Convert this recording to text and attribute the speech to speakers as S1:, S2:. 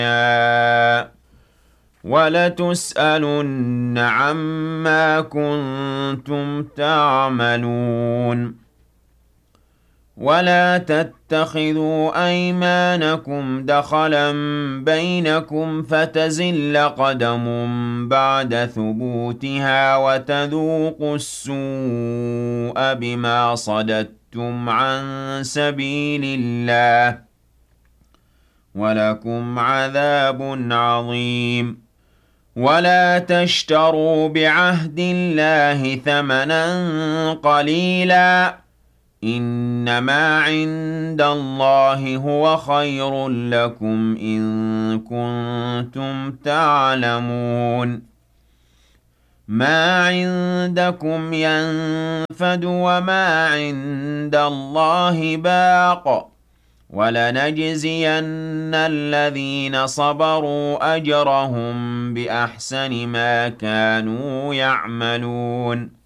S1: وَلَتُسْأَلُنَّ عَمَّا كُنتُمْ تَعْمَلُونَ وَلَا تَتَّخِذُوا أَيْمَانَكُمْ دَخَلًا بَيْنَكُمْ فَتَزِلَّ قَدَمٌ بَعْدَ ثُبُوتِهَا وَتَذُوقُوا السُّوءَ بِمَا صَدَدتُّمْ عَن سَبِيلِ اللَّهِ وَلَكُمْ عَذَابٌ عَظِيمٌ وَلَا تَشْتَرُوا بِعَهْدِ اللَّهِ ثَمَنًا قَلِيلًا إِنَّمَا عِندَ اللَّهِ هُوَ خَيْرٌ لَّكُمْ إِن كُنتُمْ تَعْلَمُونَ مَا عِندَكُمْ يَنفَدُ وَمَا عِندَ اللَّهِ بَاقٍ وَلَنَجْزِيَنَّ الَّذِينَ صَبَرُوا أَجْرَهُم بِأَحْسَنِ مَا كَانُوا يَعْمَلُونَ